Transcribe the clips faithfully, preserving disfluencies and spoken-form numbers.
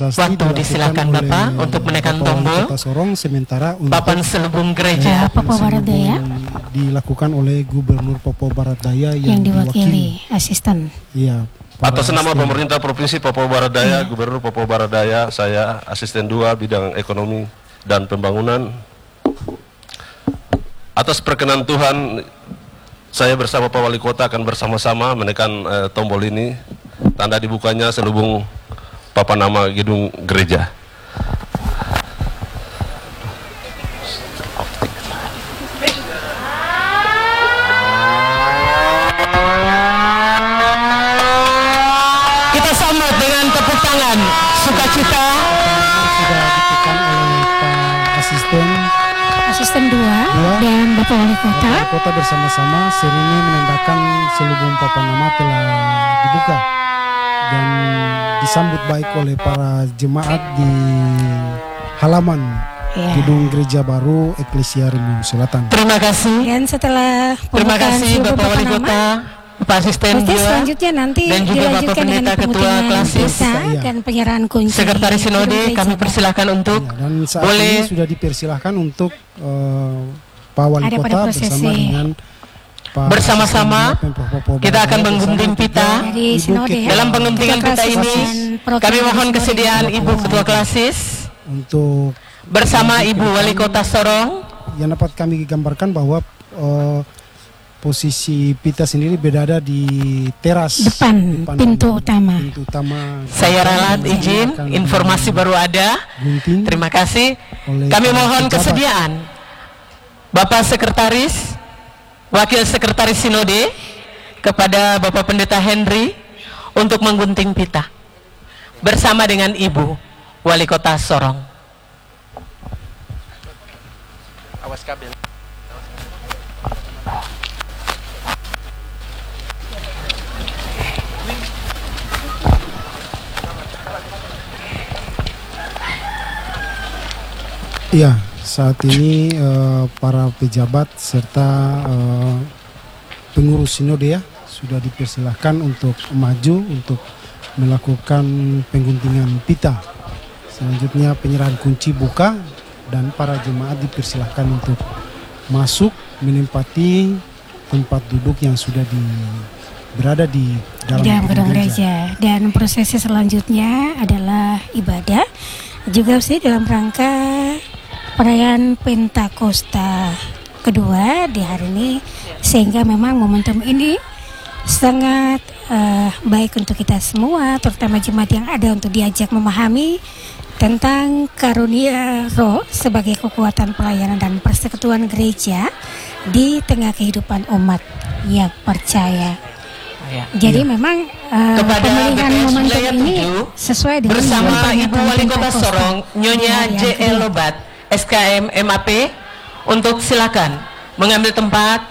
Waktu disilakan Bapak untuk menekan tombol. Kota Sorong, sementara untuk Papan selubung gereja Papua Barat Daya dilakukan oleh Gubernur Papua Barat Daya yang, yang diwakili asisten. Iya. Atas nama pemerintah Provinsi Papua Barat Daya, hmm. Gubernur Papua Barat Daya, saya asisten dua bidang ekonomi dan pembangunan. Atas perkenan Tuhan, saya bersama Pak Wali Kota akan bersama-sama menekan eh, tombol ini. Tanda dibukanya selubung papan nama gedung gereja. Kita sambut dengan tepuk tangan sukacita. Sudah ditekan oleh Pak Asisten Asisten dua, dua dan Bapak Wali Kota. Bapak Wali Kota bersama-sama seringnya menandakan selubung papan nama telah dibuka dan disambut baik oleh para jemaat di halaman ya. Gedung Gereja Baru Eklesia Rimau Selatan. Terima kasih. Dan setelah terima kasih Bapak Wali Kota, Pak Asisten dua, selanjutnya nanti dan juga Bapak Pendeta Ketua Klasis ya. Dan penyerahan kunci. Sekretaris Sinode kami persilahkan untuk ya, dan saat boleh ini sudah dipersilahkan untuk uh, Pak Wali ada Kota bersama dengan bersama-sama kita akan menggunting pita. Sinode, dalam pengguntingan pita ini kami mohon kesediaan Ibu Ketua Klasis untuk bersama Ibu Wali Kota Sorong. Yang dapat kami gambarkan bahwa uh, posisi pita sendiri berada di teras depan, depan pintu utama. Pintu utama. Saya ralat izin, informasi baru ada. Gunting. Terima kasih. Kami mohon kesediaan Bapak Sekretaris, Wakil Sekretaris Sinode kepada Bapak Pendeta Henry untuk menggunting pita bersama dengan Ibu Wali Kota Sorong. Awas kabel. Iya, saat ini uh, para pejabat serta uh, pengurus sinode ya sudah dipersilahkan untuk maju untuk melakukan pengguntingan pita. Selanjutnya penyerahan kunci buka dan para jemaat dipersilahkan untuk masuk menempati tempat duduk yang sudah di, berada di dalam gedung gereja. Dan prosesi selanjutnya adalah ibadah juga sih dalam rangka perayaan Pentakosta kedua di hari ini, sehingga memang momentum ini sangat uh, baik untuk kita semua, terutama jemaat yang ada, untuk diajak memahami tentang karunia roh sebagai kekuatan pelayanan dan persekutuan gereja di tengah kehidupan umat yang percaya. Ya. Jadi ya. memang uh, pemilihan momentum ini sesuai dengan bersama Ibu Wali Kota Sorong, Nyonya J L Lobat, S K M M A P, untuk silakan mengambil tempat.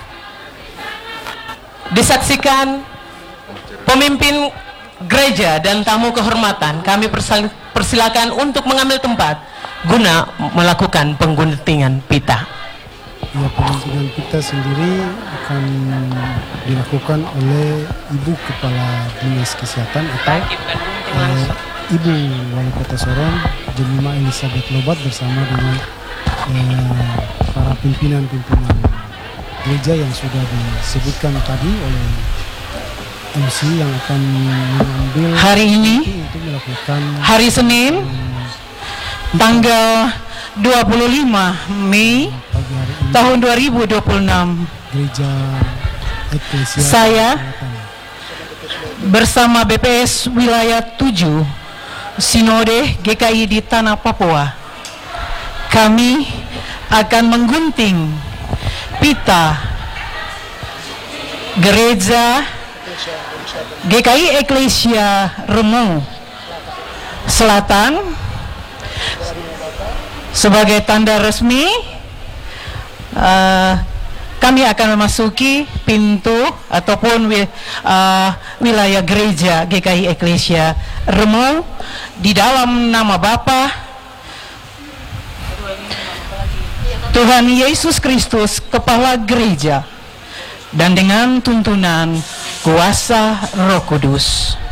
Disaksikan pemimpin gereja dan tamu kehormatan, kami persilakan untuk mengambil tempat guna melakukan pengguntingan pita. Ya, pengguntingan pita sendiri akan dilakukan oleh Ibu Kepala Dinas Kesehatan atau eh, Ibu Wali Kota Sorong, Jemima Elizabeth Lobat, bersama dengan eh, para pimpinan-pimpinan gereja yang sudah disebutkan tadi oleh M C yang akan mengambil hari ini untuk melakukan hari Senin um, tanggal dua puluh lima Mei tahun dua ribu dua puluh enam. Gereja Eklesia saya bersama B P S wilayah tujuh Sinode G K I di Tanah Papua, kami akan menggunting pita gereja G K I Eklesia Rimau Selatan sebagai tanda resmi. uh, kami akan memasuki pintu ataupun uh, wilayah gereja G K I Eklesia Rimau di dalam nama Bapa, Tuhan Yesus Kristus, Kepala Gereja, dan dengan tuntunan kuasa Roh Kudus.